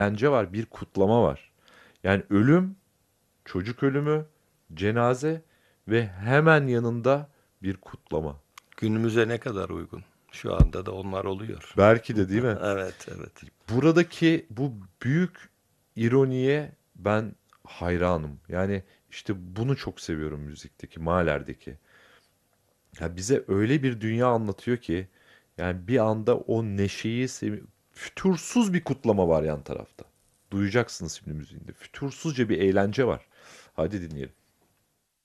eğlence var, bir kutlama var. Yani ölüm, çocuk ölümü, cenaze ve hemen yanında bir kutlama. Günümüze ne kadar uygun. Şu anda da onlar oluyor. Belki de değil mi? Evet, evet. Buradaki bu büyük ironiye ben hayranım. Yani işte bunu çok seviyorum müzikteki, Mahler'deki. Ya bize öyle bir dünya anlatıyor ki yani bir anda o neşeyi fütursuz bir kutlama var yan tarafta. Duyacaksınız şimdi müziğinde. Fütursuzca bir eğlence var. Hadi dinleyelim.